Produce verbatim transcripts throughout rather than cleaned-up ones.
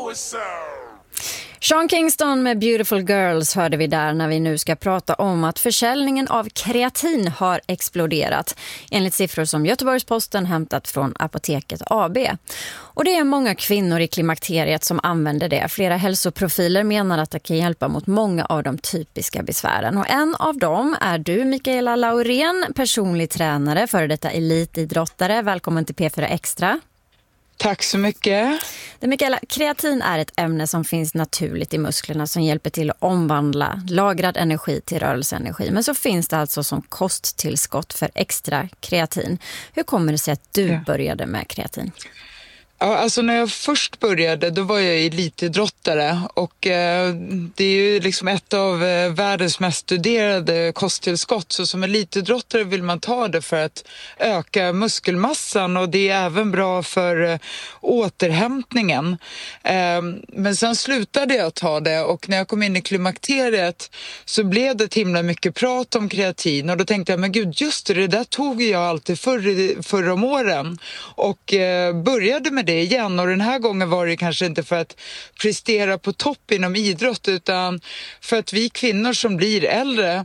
Sean Kingston med Beautiful Girls hörde vi där när vi nu ska prata om att försäljningen av kreatin har exploderat enligt siffror som Göteborgs-Posten hämtat från Apoteket A B. Och det är många kvinnor i klimakteriet som använder det. Flera hälsoprofiler menar att det kan hjälpa mot många av de typiska besvären. Och en av dem är du, Mikaela Laurén, personlig tränare, före detta elitidrottare. Välkommen till P fyra Extra. Tack så mycket. Det, Mikaela, kreatin är ett ämne som finns naturligt i musklerna som hjälper till att omvandla lagrad energi till rörelseenergi. Men så finns det alltså som kosttillskott för extra kreatin. Hur kommer det sig att du ja. började med kreatin? Ja, alltså när jag först började då var jag elitidrottare och eh, det är ju liksom ett av eh, världens mest studerade kosttillskott, så som elitidrottare vill man ta det för att öka muskelmassan och det är även bra för eh, återhämtningen. Eh, men sen slutade jag ta det och när jag kom in i klimakteriet så blev det himla mycket prat om kreatin och då tänkte jag, men gud, just det, det där tog jag alltid förr, förr om åren och eh, började med det igen, och den här gången var det kanske inte för att prestera på topp inom idrott utan för att vi kvinnor som blir äldre,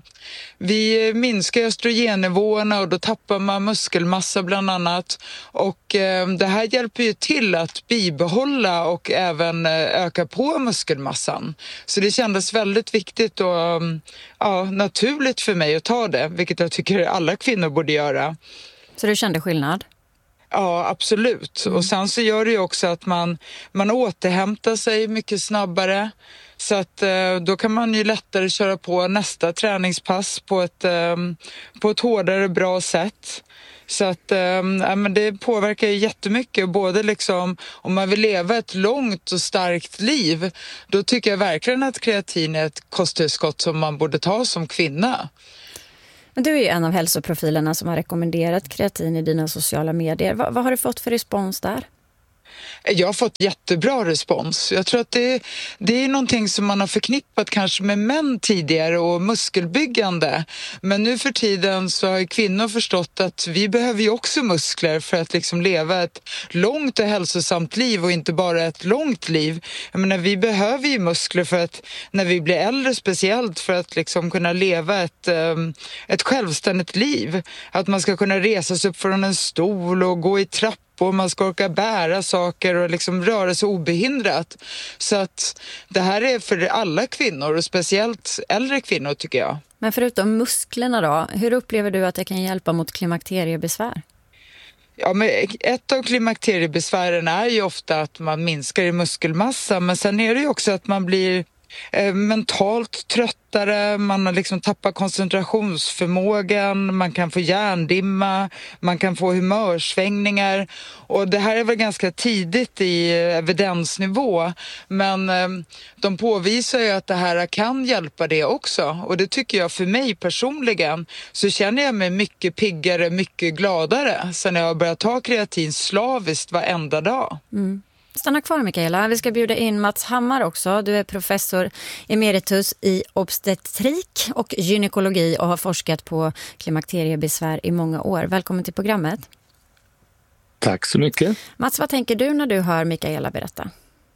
vi minskar östrogennivåerna och då tappar man muskelmassa bland annat, och eh, det här hjälper ju till att bibehålla och även eh, öka på muskelmassan. Så det kändes väldigt viktigt och ja, naturligt för mig att ta det, vilket jag tycker alla kvinnor borde göra. Så du kände skillnad? Ja, absolut. Mm. Och sen så gör det ju också att man, man återhämtar sig mycket snabbare. Så att eh, då kan man ju lättare köra på nästa träningspass på ett, eh, på ett hårdare, bra sätt. Så att eh, ja, men det påverkar ju jättemycket. Både liksom, om man vill leva ett långt och starkt liv, då tycker jag verkligen att kreatin är ett kosttillskott som man borde ta som kvinna. Men du är ju en av hälsoprofilerna som har rekommenderat kreatin i dina sociala medier. Va, vad har du fått för respons där? Jag har fått jättebra respons. Jag tror att det, det är någonting som man har förknippat kanske med män tidigare och muskelbyggande. Men nu för tiden så har kvinnor förstått att vi behöver ju också muskler för att liksom leva ett långt och hälsosamt liv och inte bara ett långt liv. Jag menar, vi behöver ju muskler för att när vi blir äldre, speciellt för att liksom kunna leva ett, ett självständigt liv. Att man ska kunna resa sig upp från en stol och gå i trapp och man ska orka bära saker och liksom röra sig obehindrat. Så att det här är för alla kvinnor och speciellt äldre kvinnor, tycker jag. Men förutom musklerna då, hur upplever du att det kan hjälpa mot klimakteriebesvär? Ja, men ett av klimakteriebesvären är ju ofta att man minskar i muskelmassa, men sen är det ju också att man blir eh, mentalt tröttare, man har liksom tappat koncentrationsförmågan, man kan få hjärndimma, man kan få humörsvängningar, och det här är väl ganska tidigt i evidensnivå, men eh, de påvisar ju att det här kan hjälpa det också, och det tycker jag för mig personligen, så känner jag mig mycket piggare, mycket gladare sen jag har börjat ta kreatin slaviskt varenda dag. Mm. Stanna kvar, Mikaela. Vi ska bjuda in Mats Hammar också. Du är professor emeritus i obstetrik och gynekologi och har forskat på klimakteriebesvär i många år. Välkommen till programmet. Tack så mycket. Mats, vad tänker du när du hör Mikaela berätta?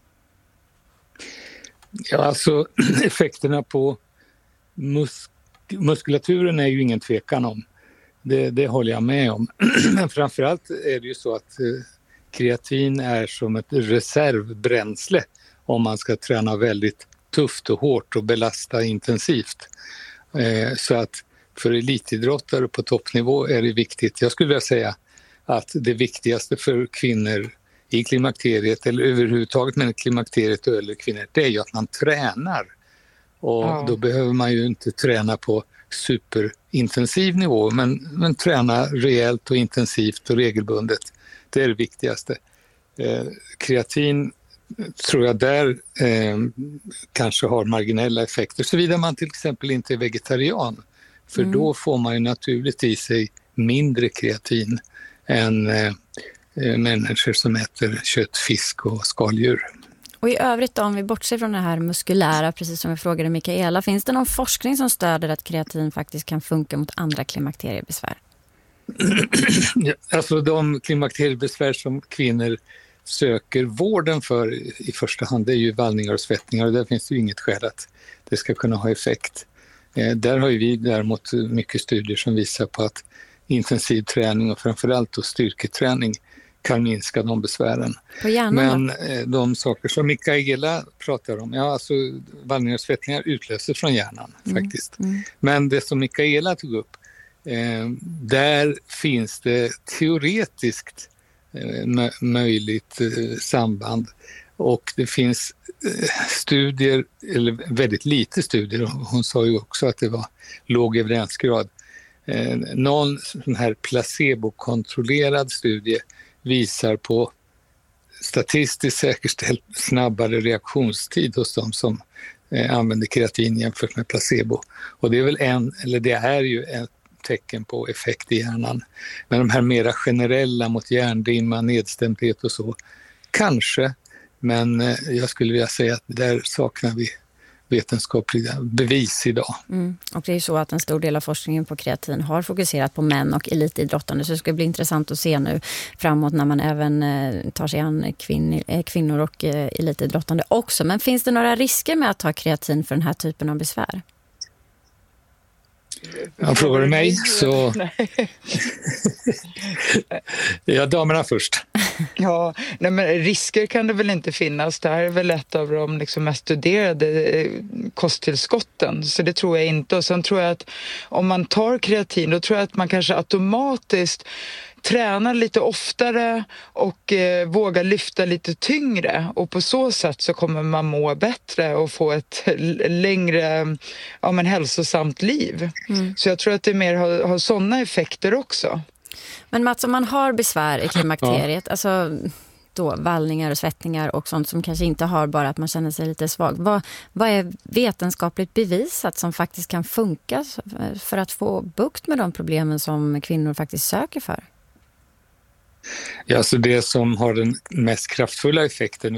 Ja, alltså effekterna på mus- muskulaturen är ju ingen tvekan om. Det, det håller jag med om. Men framförallt är det ju så att kreatin är som ett reservbränsle om man ska träna väldigt tufft och hårt och belasta intensivt. Eh, så att för elitidrottare på toppnivå är det viktigt. Jag skulle vilja säga att det viktigaste för kvinnor i klimakteriet eller överhuvudtaget med klimakteriet och äldre kvinnor, det är ju att man tränar. Och ja. Då behöver man ju inte träna på superintensiv nivå, men, men träna rejält och intensivt och regelbundet. Det är det viktigaste. Eh, kreatin tror jag där eh, kanske har marginella effekter, såvida man till exempel inte är vegetarian. För mm. då får man ju naturligt i sig mindre kreatin än eh, människor som äter kött, fisk och skaldjur. Och i övrigt då, om vi bortser från det här muskulära, precis som vi frågade Mikaela, finns det någon forskning som stöder att kreatin faktiskt kan funka mot andra klimakteriebesvär? Ja, alltså de klimakteriebesvär som kvinnor söker vården för i första hand, det är ju vallningar och svettningar, och där finns det ju inget skäl att det ska kunna ha effekt. Eh, där har ju vi däremot mycket studier som visar på att intensiv träning och framförallt då styrketräning kan minska de besvären. På hjärnan, men eh, de saker som Mikaela pratar om, ja alltså vallningar och svettningar utlöser från hjärnan mm. faktiskt. Mm. Men det som Mikaela tog upp, eh, där finns det teoretiskt eh, möjligt eh, samband, och det finns eh, studier, eller väldigt lite studier, hon sa ju också att det var låg evidensgrad. Eh, någon sån här placebokontrollerad studie visar på statistiskt säkerställt snabbare reaktionstid hos de som eh, använder kreatin jämfört med placebo. Och det är väl en, eller det är ju ett tecken på effekt i hjärnan. Men de här mera generella mot hjärndimma, nedstämdhet och så, kanske, men eh, jag skulle vilja säga att där saknar vi vetenskapliga bevis idag. Mm. Och det är ju så att en stor del av forskningen på kreatin har fokuserat på män och elitidrottande, så det ska bli intressant att se nu framåt när man även eh, tar sig an kvin- eh, kvinnor och eh, elitidrottande också. Men finns det några risker med att ta kreatin för den här typen av besvär? Ja, frågar du mig så... ja, damerna först. Ja, nej men risker kan det väl inte finnas. Det här är väl ett av de liksom mest studerade kosttillskotten. Så det tror jag inte. Och sen tror jag att om man tar kreatin, då tror jag att man kanske automatiskt tränar lite oftare och eh, vågar lyfta lite tyngre, och på så sätt så kommer man må bättre och få ett längre, ja, men hälsosamt liv. Mm. Så jag tror att det mer har, har sådana effekter också. Men Mats, om man har besvär i klimakteriet, ja. alltså då vallningar och svettningar och sånt som kanske inte har bara att man känner sig lite svag, vad, vad är vetenskapligt bevisat som faktiskt kan funka för att få bukt med de problemen som kvinnor faktiskt söker för? Ja, så det som har den mest kraftfulla effekten